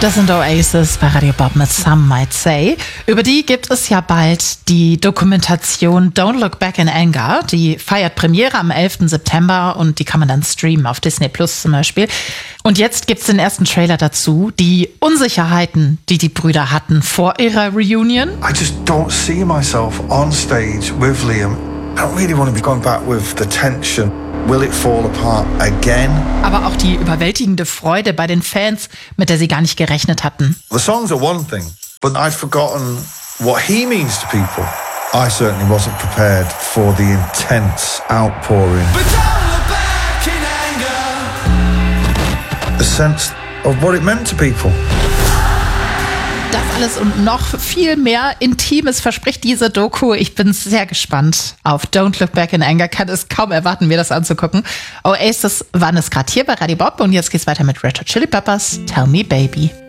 Das sind Oasis bei Radio Bob mit Some Might Say. Über die gibt es ja bald die Dokumentation Don't Look Back in Anger. Die feiert Premiere am 11. September und die kann man dann streamen auf Disney Plus zum Beispiel. Und jetzt gibt's den ersten Trailer dazu. Die Unsicherheiten, die die Brüder hatten vor ihrer Reunion. I just don't see myself on stage with Liam. I don't really want to be going back with the tension. Will it fall apart again? Aber auch die überwältigende Freude bei den Fans, mit der sie gar nicht gerechnet hatten. The songs are one thing, but I'd forgotten what he means to people. I certainly wasn't prepared for the intense outpouring. But don't look back in anger. The sense of what it meant to people. Das alles und noch viel mehr Intimes verspricht diese Doku. Ich bin sehr gespannt auf Don't Look Back in Anger. Kann es kaum erwarten, mir das anzugucken. Oasis waren es gerade hier bei Radio Bob und jetzt geht's weiter mit Red Hot Chili Peppers, Tell Me Baby.